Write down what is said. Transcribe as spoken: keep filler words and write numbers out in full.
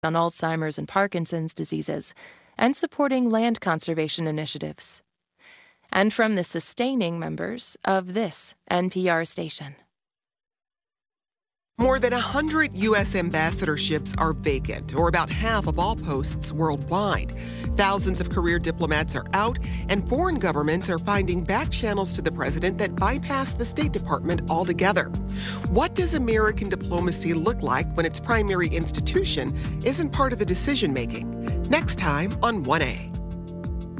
on Alzheimer's and Parkinson's diseases, and supporting land conservation initiatives. And from the sustaining members of this N P R station. More than one hundred U S ambassadorships are vacant, or about half of all posts worldwide. Thousands of career diplomats are out, and foreign governments are finding back channels to the president that bypass the State Department altogether. What does American diplomacy look like when its primary institution isn't part of the decision-making? Next time on one A.